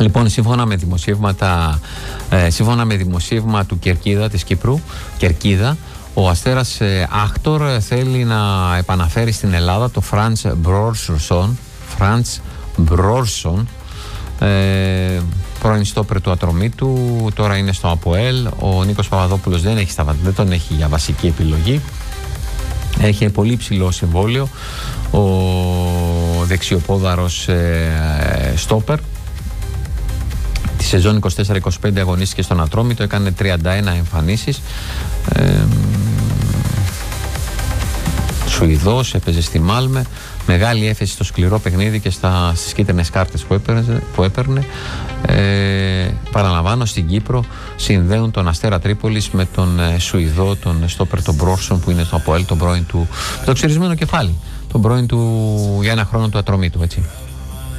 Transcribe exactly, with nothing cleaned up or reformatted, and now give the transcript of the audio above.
Λοιπόν, σύμφωνα με δημοσίευματα, ε, σύμφωνα με δημοσίευμα του Κερκίδα, της Κύπρου, Κερκίδα, ο Αστέρας ε, Άκτορ θέλει να επαναφέρει στην Ελλάδα το Φραντς Μπρόρσον, Φραντς Μπρόρσον, ε, πρώην στόπερ του Ατρομήτου, τώρα είναι στο ΑΠΟΕΛ. Ο Νίκος Παπαδόπουλος δεν, έχει σταματήσει, δεν τον έχει για βασική επιλογή. Έχει πολύ ψηλό συμβόλαιο ο δεξιοπόδαρος ε, στόπερ. Τη σεζόν είκοσι τέσσερα είκοσι πέντε αγωνίστηκε στον Ατρόμητο, έκανε τριάντα ένα εμφανίσεις. Ε, Σουηδός, έπαιζε στη Μάλμε. Μεγάλη έφεση στο σκληρό παιχνίδι και στα, στις κίτρινες κάρτες που έπαιρνε. Που έπαιρνε. Ε, παραλαμβάνω, στην Κύπρο συνδέουν τον Αστέρα Τρίπολης με τον ε, Σουηδό, τον στόπερ τον Μπρόρσον, που είναι στο ΑΠΟΕΛ, τον πρώην του, το ξερισμένο κεφάλι, τον πρώην του για ένα χρόνο του Ατρομήτου, έτσι.